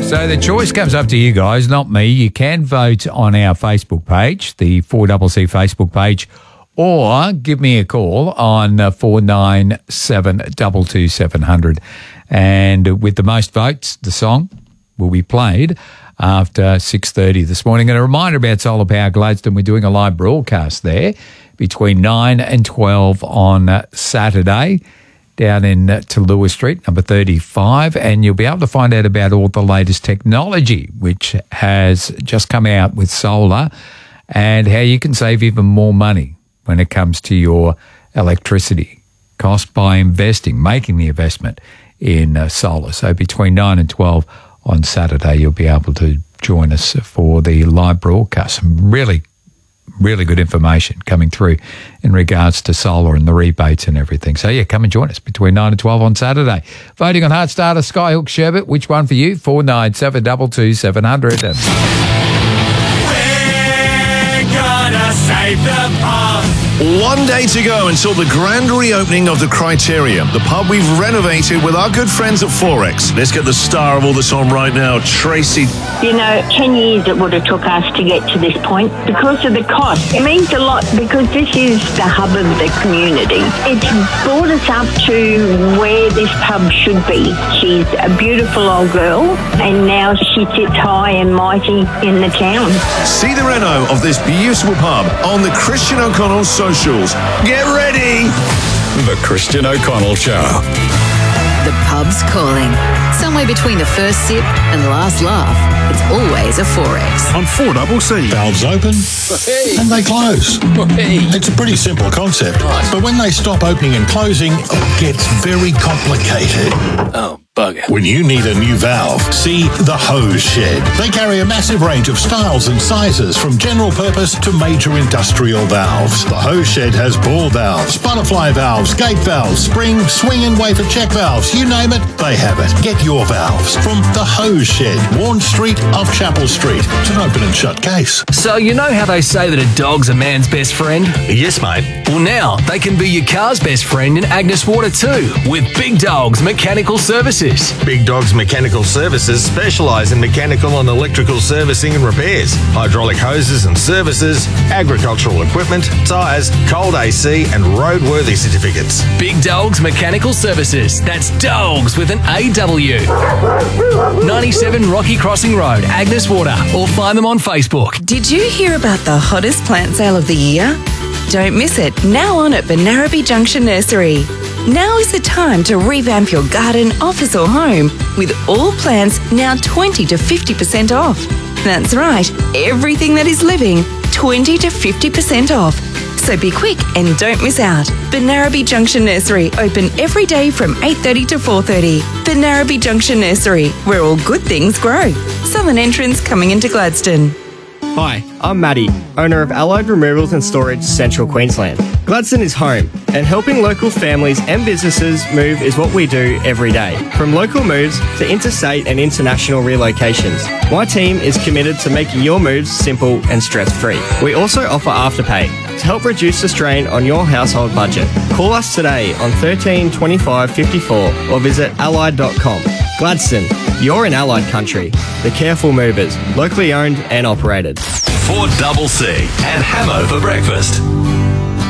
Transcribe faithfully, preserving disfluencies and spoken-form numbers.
So the choice comes up to you guys, not me. You can vote on our Facebook page, the four C C Facebook page, or give me a call on uh, four nine seven, two two seven zero zero. And with the most votes, the song will be played after six thirty this morning. And a reminder about Solar Power Gladstone, we're doing a live broadcast there between nine and twelve on uh, Saturday down in uh, to Lewis Street, number thirty-five, and you'll be able to find out about all the latest technology which has just come out with solar and how you can save even more money when it comes to your electricity cost by investing, making the investment in uh, solar. So between nine and twelve on Saturday, you'll be able to join us for the live broadcast. Some really, really good information coming through in regards to solar and the rebates and everything. So, yeah, come and join us between nine and twelve on Saturday. Voting on Heartstarter, Skyhook, Sherbet. Which one for you? four nine seven, two two seven zero zero. We're gonna save the pub. One day to go until the grand reopening of the Criteria, the pub we've renovated with our good friends at Forex. Let's get the star of all this on right now, Tracy. You know, ten years it would have took us to get to this point because of the cost. It means a lot because this is the hub of the community. It's brought us up to where this pub should be. She's a beautiful old girl and now she sits high and mighty in the town. See the reno of this beautiful pub on the Christian O'Connell socials. Get ready! The Christian O'Connell Show. The pub's calling. Somewhere between the first sip and the last laugh, it's always a Forex. On four C C. Valves open Hey. and they close. Hey. It's a pretty simple concept. Nice. But when they stop opening and closing, it gets very complicated. Oh, bugger. When you need a new valve, see the Hose Shed. They carry a massive range of styles and sizes from general purpose to major industrial valves. The Hose Shed has ball valves, butterfly valves, gate valves, spring, swing and wafer check valves. You name it, they have it. Get your valves from the Hose Shed, Warren Street off Chapel Street. It's an open and shut case. So you know how they say that a dog's a man's best friend? Yes, mate. Well, now they can be your car's best friend in Agnes Water too, with Big Dogs Mechanical Services. Big Dogs Mechanical Services specialise in mechanical and electrical servicing and repairs, hydraulic hoses and services, agricultural equipment, tyres, cold A C and roadworthy certificates. Big Dogs Mechanical Services. That's dogs with an A W. ninety-seven Rocky Crossing Road, Agnes Water, or find them on Facebook. Did you hear about the hottest plant sale of the year? Don't miss it, now on at Benarabi Junction Nursery. Now is the time to revamp your garden, office or home with all plants now twenty to fifty percent off. That's right, everything that is living, twenty to fifty percent off. So be quick and don't miss out. Benarabi Junction Nursery, open every day from eight thirty to four thirty. Benarabi Junction Nursery, where all good things grow. Southern entrance coming into Gladstone. Hi, I'm Matty, owner of Allied Removals and Storage, Central Queensland. Gladstone is home, and helping local families and businesses move is what we do every day. From local moves to interstate and international relocations, my team is committed to making your moves simple and stress-free. We also offer Afterpay to help reduce the strain on your household budget. Call us today on thirteen twenty-five fifty-four or visit allied dot com. Gladstone, you're in Allied country. The Careful Movers, locally owned and operated. four C C and Hamo for breakfast.